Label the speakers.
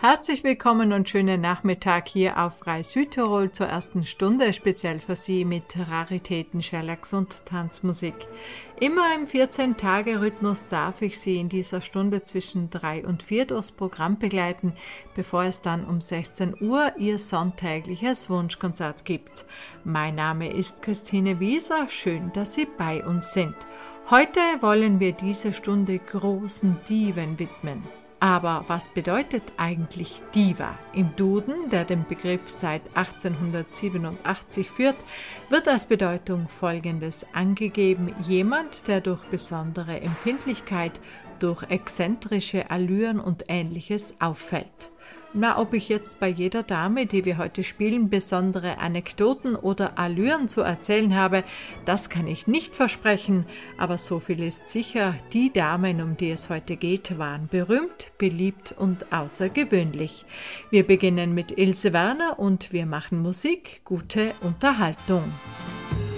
Speaker 1: Herzlich willkommen und schönen Nachmittag hier auf Frei Südtirol zur ersten Stunde, speziell für Sie mit Raritäten, Shellacks und Tanzmusik. Immer im 14-Tage-Rhythmus darf ich Sie in dieser Stunde zwischen 3 und 4 durchs Programm begleiten, bevor es dann um 16 Uhr Ihr sonntägliches Wunschkonzert gibt. Mein Name ist Christine Wieser, schön, dass Sie bei uns sind. Heute wollen wir diese Stunde großen Diven widmen. Aber was bedeutet eigentlich Diva? Im Duden, der den Begriff seit 1887 führt, wird als Bedeutung Folgendes angegeben: jemand, der durch besondere Empfindlichkeit, durch exzentrische Allüren und Ähnliches auffällt. Na, ob ich jetzt bei jeder Dame, die wir heute spielen, besondere Anekdoten oder Allüren zu erzählen habe, das kann ich nicht versprechen, aber so viel ist sicher, die Damen, um die es heute geht, waren berühmt, beliebt und außergewöhnlich. Wir beginnen mit Ilse Werner und wir machen Musik, gute Unterhaltung.